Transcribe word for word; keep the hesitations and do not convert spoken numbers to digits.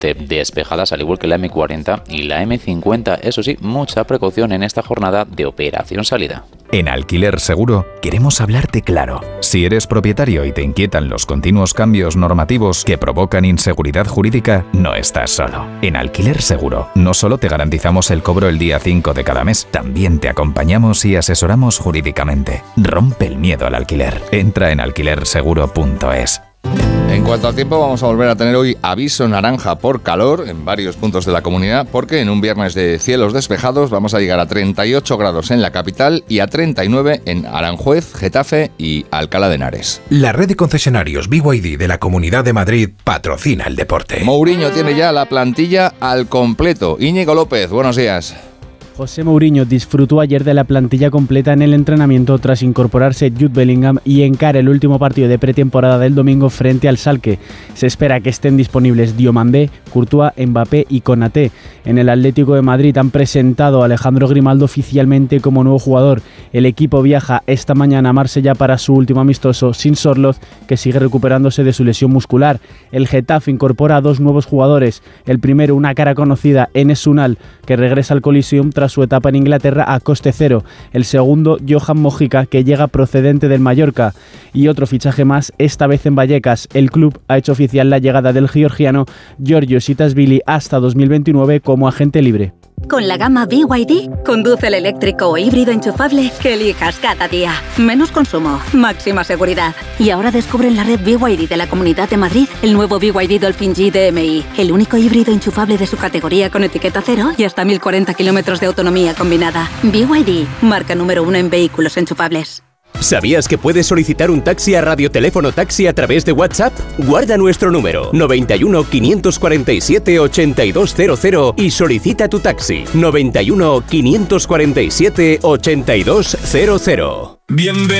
despejadas, al igual que la eme cuarenta y la eme cincuenta. Eso sí, mucha precaución en esta jornada de operación salida. En Alquiler Seguro queremos hablarte claro. Si eres propietario y te inquietan los continuos cambios normativos que provocan inseguridad jurídica, no estás solo. En Alquiler Seguro no solo te garantizamos el cobro el día cinco de cada mes, también te acompañamos y asesoramos jurídicamente. Rompe el miedo al alquiler. Entra en alquiler seguro punto es. En cuanto al tiempo, vamos a volver a tener hoy aviso naranja por calor en varios puntos de la comunidad, porque en un viernes de cielos despejados vamos a llegar a treinta y ocho grados en la capital y a treinta y nueve en Aranjuez, Getafe y Alcalá de Henares. La red de concesionarios B Y D de la Comunidad de Madrid patrocina el deporte. Mourinho tiene ya la plantilla al completo. Íñigo López, buenos días. José Mourinho disfrutó ayer de la plantilla completa en el entrenamiento tras incorporarse Jude Bellingham y encara el último partido de pretemporada del domingo frente al Schalke. Se espera que estén disponibles Diomandé, Courtois, Mbappé y Konaté. En el Atlético de Madrid han presentado a Alejandro Grimaldo oficialmente como nuevo jugador. El equipo viaja esta mañana a Marsella para su último amistoso sin Sorloth, que sigue recuperándose de su lesión muscular. El Getafe incorpora a dos nuevos jugadores. El primero, una cara conocida, Enes Unal, que regresa al Coliseum tras su etapa en Inglaterra a coste cero. El segundo, Johan Mojica, que llega procedente del Mallorca. Y otro fichaje más, esta vez en Vallecas. El club ha hecho oficial la llegada del georgiano Giorgios Itasvili hasta dos mil veintinueve como agente libre. Con la gama B Y D, conduce el eléctrico o híbrido enchufable que elijas cada día. Menos consumo, máxima seguridad. Y ahora descubre en la red B Y D de la Comunidad de Madrid el nuevo B Y D Dolphin G D M I, el único híbrido enchufable de su categoría con etiqueta cero y hasta mil cuarenta kilómetros de autonomía combinada. B Y D, marca número uno en vehículos enchufables. ¿Sabías que puedes solicitar un taxi a Radioteléfono Taxi a través de WhatsApp? Guarda nuestro número noventa y uno, quinientos cuarenta y siete, ochenta y dos cero cero y solicita tu taxi noventa y uno, quinientos cuarenta y siete, ochenta y dos cero cero. Bienvenido.